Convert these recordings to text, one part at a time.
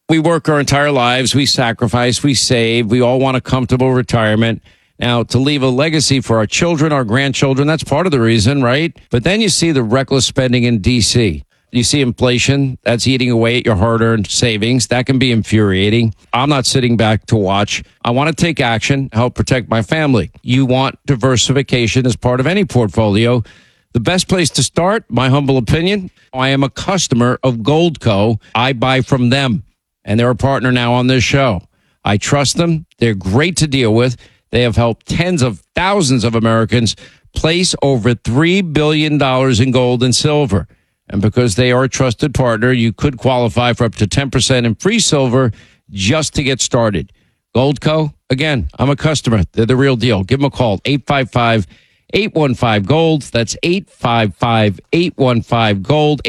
We work our entire lives. We sacrifice. We save. We all want a comfortable retirement. Now, to leave a legacy for our children, our grandchildren, that's part of the reason, right? But then you see the reckless spending in D.C. You see inflation. That's eating away at your hard-earned savings. That can be infuriating. I'm not sitting back to watch. I want to take action, help protect my family. You want diversification as part of any portfolio. The best place to start, my humble opinion, I am a customer of Goldco. I buy from them, and they're a partner now on this show. I trust them. They're great to deal with. They have helped tens of thousands of Americans place over $3 billion in gold and silver. And because they are a trusted partner, you could qualify for up to 10% in free silver just to get started. Goldco, again, I'm a customer. They're the real deal. Give them a call, 855-815-GOLD. That's 855-815-GOLD,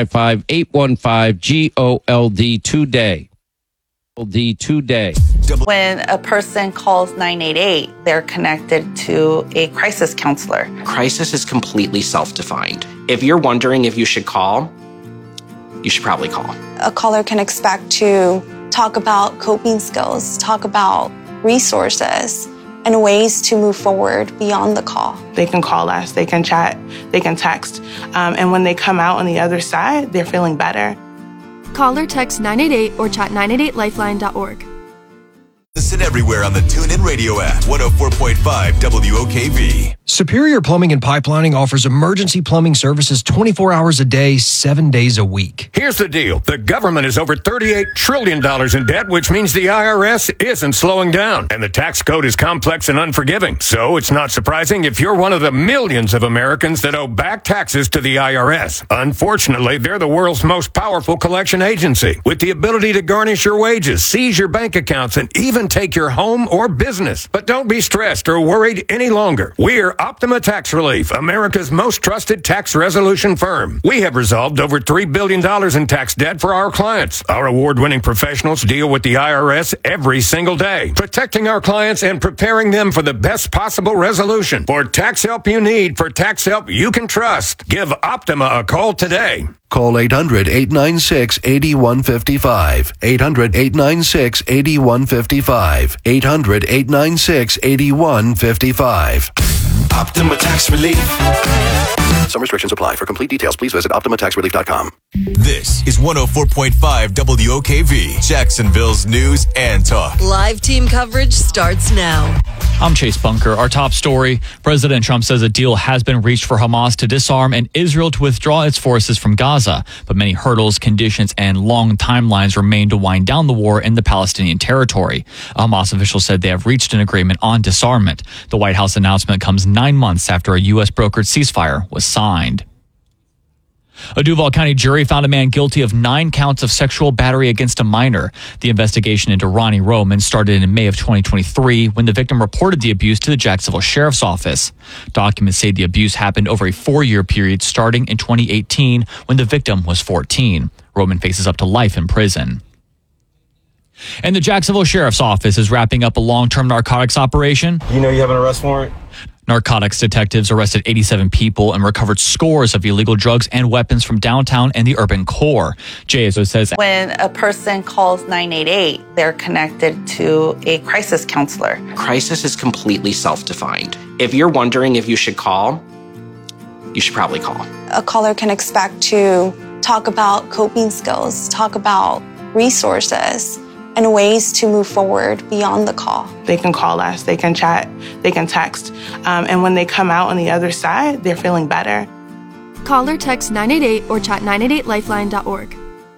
855-815-GOLD today. Today. When a person calls 988, they're connected to a crisis counselor. Crisis is completely self-defined. If you're wondering if you should call, you should probably call. A caller can expect to talk about coping skills, talk about resources, and ways to move forward beyond the call. They can call us, they can chat, they can text, and when they come out on the other side, they're feeling better. Call or text 988 or chat 988lifeline.org. Listen everywhere on the TuneIn Radio app. 104.5 WOKV. Superior Plumbing and Pipelining offers emergency plumbing services 24 hours a day, 7 days a week. Here's the deal. The government is over $38 trillion in debt, which means the IRS isn't slowing down. And the tax code is complex and unforgiving. So it's not surprising if you're one of the millions of Americans that owe back taxes to the IRS. Unfortunately, they're the world's most powerful collection agency, with the ability to garnish your wages, seize your bank accounts, and even take your home or business. But don't be stressed or worried any longer. We're Optima Tax Relief, America's most trusted tax resolution firm. We have resolved over $3 billion in tax debt for our clients. Our award-winning professionals deal with the IRS every single day, protecting our clients and preparing them for the best possible resolution. For tax help you need, for tax help you can trust, give Optima a call today. Call 800-896-8155. 800-896-8155. 800-896-8155. Optima Tax Relief. Some restrictions apply. For complete details, please visit OptimaTaxRelief.com. This is 104.5 WOKV, Jacksonville's news and talk. Live team coverage starts now. I'm Chase Bunker. Our top story, President Trump says a deal has been reached for Hamas to disarm and Israel to withdraw its forces from Gaza. But many hurdles, conditions, and long timelines remain to wind down the war in the Palestinian territory. A Hamas official said they have reached an agreement on disarmament. The White House announcement comes 9 months after a U.S. brokered ceasefire was signed. A Duval County jury found a man guilty of 9 counts of sexual battery against a minor. The investigation into Ronnie Roman started in May of 2023 when the victim reported the abuse to the Jacksonville Sheriff's Office. Documents say the abuse happened over a 4-year period starting in 2018 when the victim was 14. Roman faces up to life in prison. And the Jacksonville Sheriff's Office is wrapping up a long-term narcotics operation. You know you have an arrest warrant? Narcotics detectives arrested 87 people and recovered scores of illegal drugs and weapons from downtown and the urban core. JSO says when a person calls 988, they're connected to a crisis counselor. Crisis is completely self-defined. If you're wondering if you should call, you should probably call. A caller can expect to talk about coping skills, talk about resources, and ways to move forward beyond the call. They can call us, they can chat, they can text, and when they come out on the other side, they're feeling better. Call or text 988 or chat 988lifeline.org.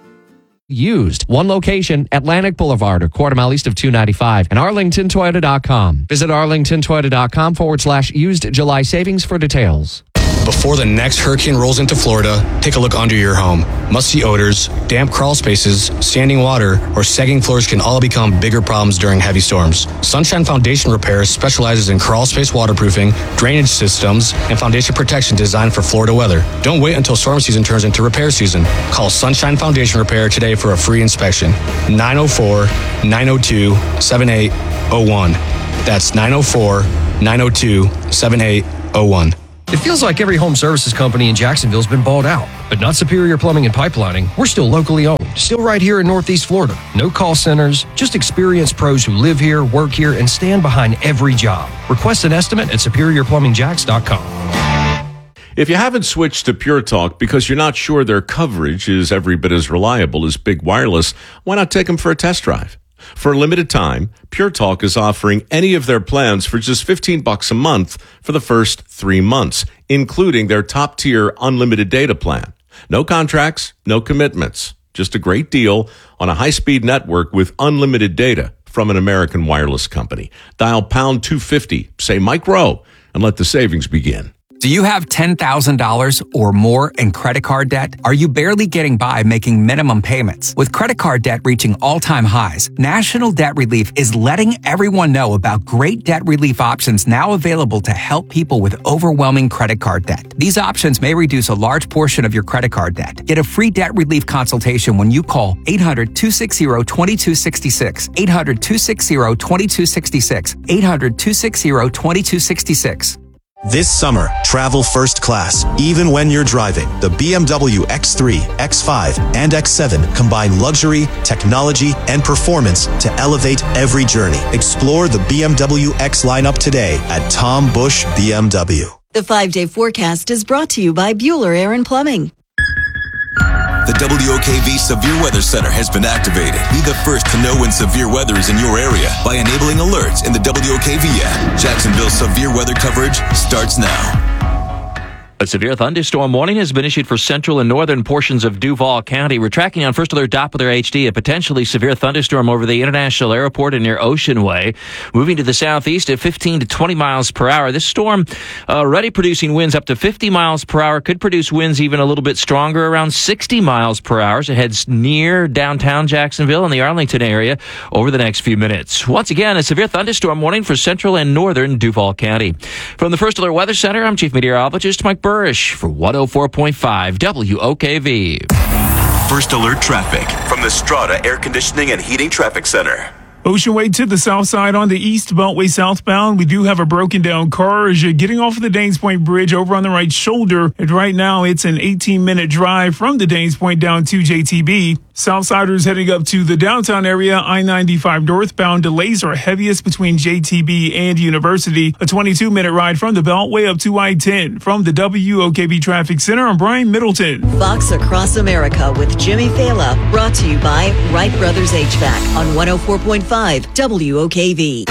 Used. One location, Atlantic Boulevard, a quarter mile east of 295, and ArlingtonToyota.com. Visit ArlingtonToyota.com/used July savings for details. Before the next hurricane rolls into Florida, take a look under your home. Musty odors, damp crawl spaces, standing water, or sagging floors can all become bigger problems during heavy storms. Sunshine Foundation Repair specializes in crawl space waterproofing, drainage systems, and foundation protection designed for Florida weather. Don't wait until storm season turns into repair season. Call Sunshine Foundation Repair today for a free inspection. 904-902-7801. That's 904-902-7801. It feels like every home services company in Jacksonville's been bought out, but not Superior Plumbing and Pipelining. We're still locally owned. still right here in Northeast Florida. No call centers, just experienced pros who live here, work here, and stand behind every job. Request an estimate at SuperiorPlumbingJacks.com. If you haven't switched to Pure Talk because you're not sure their coverage is every bit as reliable as Big Wireless, why not take them for a test drive? For a limited time, Pure Talk is offering any of their plans for just $15 a month for the first 3 months, including their top-tier unlimited data plan. No contracts, no commitments. Just a great deal on a high-speed network with unlimited data from an American wireless company. Dial pound 250, say Mike Rowe, and let the savings begin. Do you have $10,000 or more in credit card debt? Are you barely getting by making minimum payments? With credit card debt reaching all-time highs, National Debt Relief is letting everyone know about great debt relief options now available to help people with overwhelming credit card debt. These options may reduce a large portion of your credit card debt. Get a free debt relief consultation when you call 800-260-2266, 800-260-2266, 800-260-2266. This summer, travel first class, even when you're driving. The BMW X3, X5, and X7 combine luxury, technology, and performance to elevate every journey. Explore the BMW X lineup today at Tom Busch BMW. The 5-day forecast is brought to you by Bueller Air and Plumbing. The WOKV Severe Weather Center has been activated. Be the first to know when severe weather is in your area by enabling alerts in the WOKV app. Jacksonville's severe weather coverage starts now. A severe thunderstorm warning has been issued for central and northern portions of Duval County. We're tracking on First Alert Doppler HD a potentially severe thunderstorm over the International Airport and near Ocean Way. Moving to the southeast at 15 to 20 miles per hour. This storm already producing winds up to 50 miles per hour. Could produce winds even a little bit stronger, around 60 miles per hour. It heads near downtown Jacksonville and the Arlington area over the next few minutes. Once again, a severe thunderstorm warning for central and northern Duval County. From the First Alert Weather Center, I'm Chief Meteorologist Mike Burrish for 104.5 WOKV. First Alert Traffic from the Strata Air Conditioning and Heating Traffic Center. Ocean Way to the south side on the east Beltway southbound. We do have a broken down car as you're getting off of the Danes Point Bridge over on the right shoulder. And right now it's an 18-minute drive from the Danes Point down to JTB. Southsiders heading up to the downtown area, I-95 northbound. Delays are heaviest between JTB and University. A 22-minute ride from the Beltway up to I-10. From the WOKV Traffic Center, I'm Brian Middleton. Fox Across America with Jimmy Fala, brought to you by Wright Brothers HVAC on 104.5 WOKV.